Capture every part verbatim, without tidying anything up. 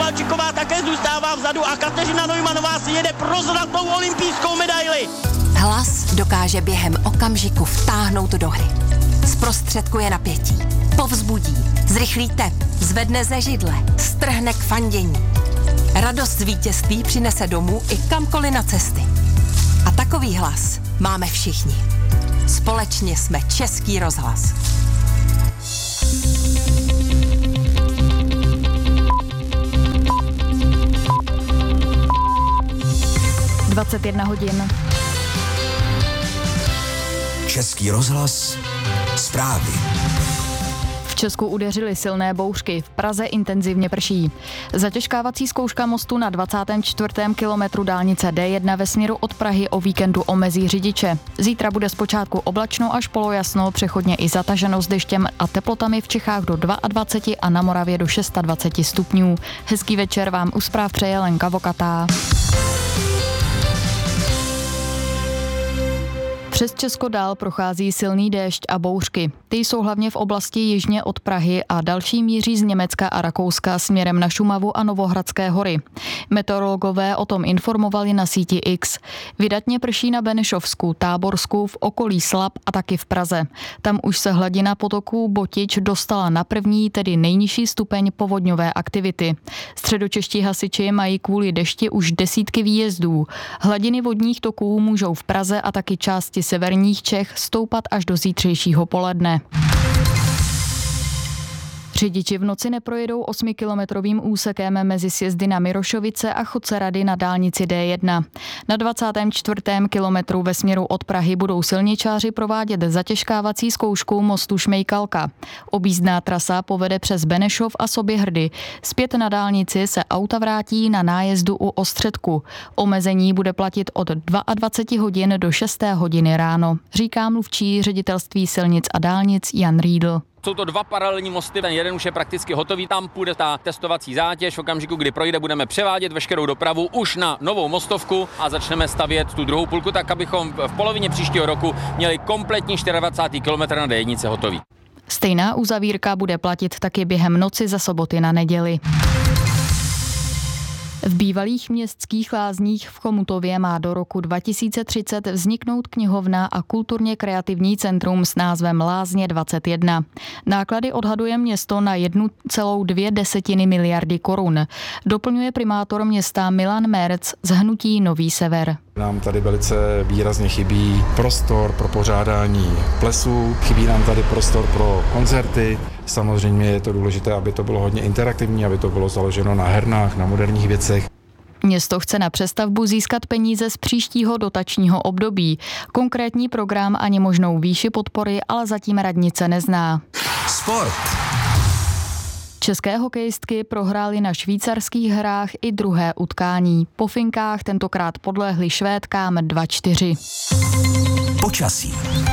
Kovalčiková také zůstává vzadu a Kateřina Neumannová si jede pro zlatou olympijskou medaili. Hlas dokáže během okamžiku vtáhnout do hry. Zprostředkuje napětí, povzbudí, zrychlí tep, zvedne ze židle, strhne k fandění. Radost z vítězství přinese domů i kamkoliv na cesty. A takový hlas máme všichni. Společně jsme Český rozhlas. dvacet jedna hodin. Český rozhlas, zprávy. V Česku udeřily silné bouřky, v Praze intenzivně prší. Zatěžkávací zkouška mostu na dvacátém čtvrtém kilometru dálnice D jedna ve směru od Prahy o víkendu omezí řidiče. Zítra bude zpočátku oblačno až polojasno, přechodně i zataženo s deštěm a teplotami v Čechách do dvacet dva a na Moravě do dvacet šest stupňů. Hezký večer vám u zpráv přeje Lenka Vokatá. Přes Česko dál prochází silný déšť a bouřky. Ty jsou hlavně v oblasti jižně od Prahy a další míří z Německa a Rakouska směrem na Šumavu a Novohradské hory. Meteorologové o tom informovali na síti X. Vydatně prší na Benešovsku, Táborsku, v okolí Slap a taky v Praze. Tam už se hladina potoků Botič dostala na první, tedy nejnižší stupeň povodňové aktivity. Středočeští hasiči mají kvůli dešti už desítky výjezdů. Hladiny vodních toků můžou v Praze a taky části severních Čech stoupat až do zítřejšího poledne. Řidiči v noci neprojedou osmikilometrovým úsekem mezi sjezdy na Mirošovice a Chodcerady na dálnici D jedna. Na dvacátém čtvrtém kilometru ve směru od Prahy budou silničáři provádět zatěžkávací zkoušku mostu Šmejkalka. Objízdná trasa povede přes Benešov a Soběhrdy. Zpět na dálnici se auta vrátí na nájezdu u Ostředku. Omezení bude platit od dvacet dva hodin do šesté hodiny ráno, říká mluvčí Ředitelství silnic a dálnic Jan Riedl. Jsou to dva paralelní mosty, ten jeden už je prakticky hotový, tam půjde ta testovací zátěž, v okamžiku, kdy projde, budeme převádět veškerou dopravu už na novou mostovku a začneme stavět tu druhou půlku, tak abychom v polovině příštího roku měli kompletní dvacátý čtvrtý kilometr na D jedna hotový. Stejná uzavírka bude platit taky během noci za soboty na neděli. V bývalých městských lázních v Chomutově má do roku dva tisíce třicet vzniknout knihovna a kulturně kreativní centrum s názvem Lázně dvacet jedna. Náklady odhaduje město na jedna celá dvě desetiny miliardy korun. Doplňuje primátor města Milan Merc z hnutí Nový Sever. Nám tady velice výrazně chybí prostor pro pořádání plesů, chybí nám tady prostor pro koncerty. Samozřejmě je to důležité, aby to bylo hodně interaktivní, aby to bylo založeno na hernách, na moderních věcech. Město chce na přestavbu získat peníze z příštího dotačního období. Konkrétní program ani možnou výši podpory ale zatím radnice nezná. Sport. České hokejistky prohrály na švýcarských hrách i druhé utkání. Po finkách tentokrát podlehly Švédkám dva čtyři. Počasí.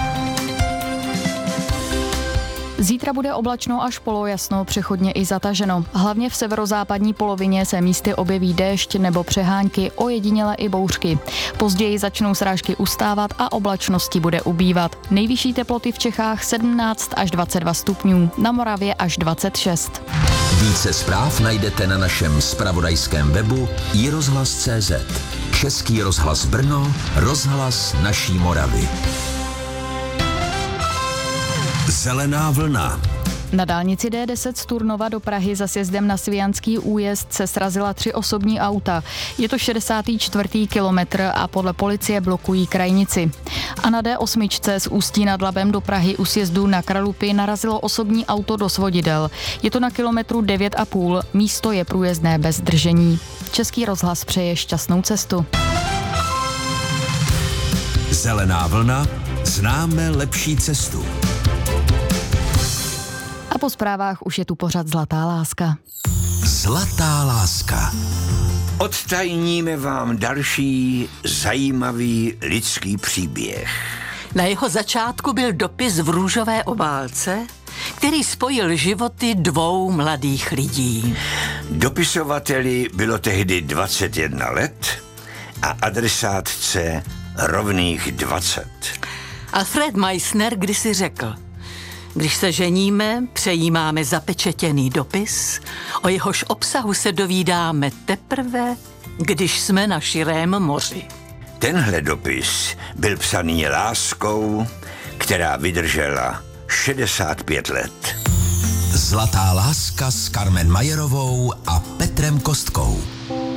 Zítra bude oblačno až polojasno, přechodně i zataženo. Hlavně v severozápadní polovině se místy objeví déšť nebo přehánky, ojediněle i bouřky. Později začnou srážky ustávat a oblačnosti bude ubývat. Nejvyšší teploty v Čechách sedmnáct až dvacet dva stupňů, na Moravě až dvacet šest. Více zpráv najdete na našem zpravodajském webu i rozhlas tečka cé zet. Český rozhlas Brno, rozhlas naší Moravy. Zelená vlna. Na dálnici D deset z Turnova do Prahy za sjezdem na Svijanský újezd se srazila tři osobní auta. Je to šedesátý čtvrtý kilometr a podle policie blokují krajnici. A na D osm z Ústí nad Labem do Prahy u sjezdu na Kralupy narazilo osobní auto do svodidel. Je to na kilometru devět a půl, místo je průjezdné bez zdržení. Český rozhlas přeje šťastnou cestu. Zelená vlna, známe lepší cestu. A po zprávách už je tu pořad Zlatá láska. Zlatá láska. Odtajníme vám další zajímavý lidský příběh. Na jeho začátku byl dopis v růžové obálce, který spojil životy dvou mladých lidí. Dopisovateli bylo tehdy dvacet jedna let a adresátce rovných dvacet. Alfred Meissner kdysi řekl: Když se ženíme, přejímáme zapečetěný dopis, o jehož obsahu se dovídáme teprve, když jsme na širém moři. Tenhle dopis byl psaný láskou, která vydržela šedesát pět let. Zlatá láska s Carmen Majerovou a Petrem Kostkou.